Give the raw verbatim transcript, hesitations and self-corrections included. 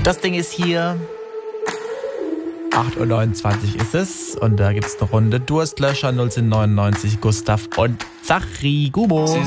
Das Ding ist hier. acht Uhr neunundzwanzig ist es. Und da gibt's eine Runde Durstlöscher null neunundneunzig, Gustav und Zachri Gubo.